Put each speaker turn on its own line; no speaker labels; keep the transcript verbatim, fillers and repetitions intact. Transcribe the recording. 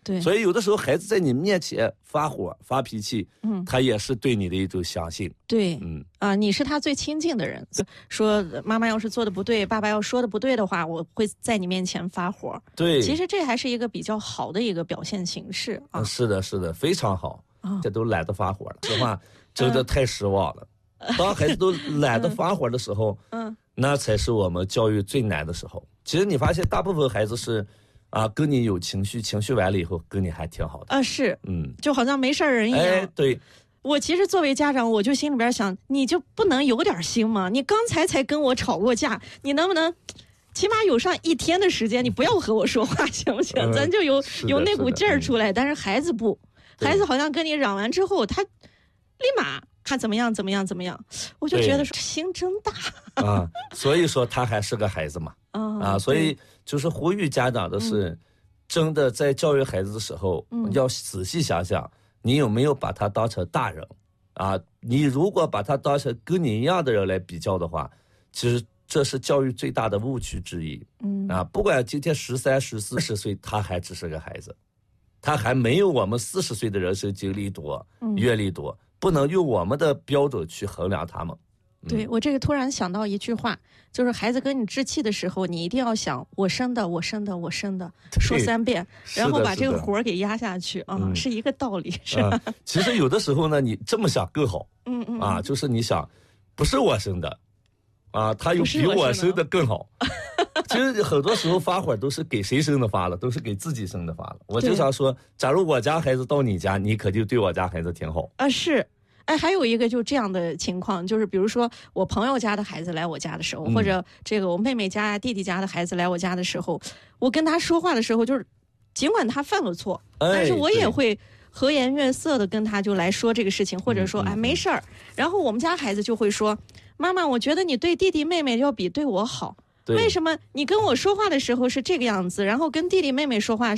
对，
所以有的时候孩子在你面前发火发脾气，嗯，他也是对你的一种相信。
对，嗯啊、呃，你是他最亲近的人。说妈妈要是做的不对，爸爸要说的不对的话，我会在你面前发火。
对，
其实这还是一个比较好的一个表现形式啊。
是的，是的，非常好。啊、这都懒得发火了，实话真的太失望了。嗯、当孩子都懒得发火的时候，嗯，那才是我们教育最难的时候。其实你发现，大部分孩子是。啊，跟你有情绪，情绪完了以后，跟你还挺好的
啊，是，嗯，就好像没事人一样。
哎，对，
我其实作为家长，我就心里边想，你就不能有点心吗？你刚才才跟我吵过架，你能不能起码有上一天的时间，你不要和我说话，行不行？嗯、咱就有有那股劲儿出来。但是孩子不，孩子好像跟你嚷完之后，他立马他怎么样怎么样怎么样，我就觉得说心真大
啊。所以说他还是个孩子嘛，啊，啊所以。就是呼吁家长的是，真的在教育孩子的时候，嗯、要仔细想想，你有没有把他当成大人啊？你如果把他当成跟你一样的人来比较的话，其实这是教育最大的误区之一。嗯啊，不管今天十三、十四、十岁，他还只是个孩子，他还没有我们四十岁的人生经历多、嗯、阅历多，不能用我们的标准去衡量他们。
对，我这个突然想到一句话，就是孩子跟你置气的时候，你一定要想我生的我生的我生的，说三遍，然后把这个活给压下去啊、嗯，是一个道理，是吧、
嗯？其实有的时候呢，你这么想更好，嗯嗯啊，就是你想，不是我生的，啊，他有比我生的更好。其实很多时候发火都是给谁生的发了，都是给自己生的发了。我就想说，假如我家孩子到你家，你可就对我家孩子挺好
啊，是。哎，还有一个就这样的情况，就是比如说我朋友家的孩子来我家的时候，嗯、或者这个我妹妹家、弟弟家的孩子来我家的时候，我跟他说话的时候，就是尽管他犯了错，哎、但是我也会和颜悦色的跟他就来说这个事情，或者说、嗯、哎没事儿。然后我们家孩子就会说，妈妈，我觉得你对弟弟妹妹要比对我好。为什么你跟我说话的时候是这个样子，然后跟弟弟妹妹说话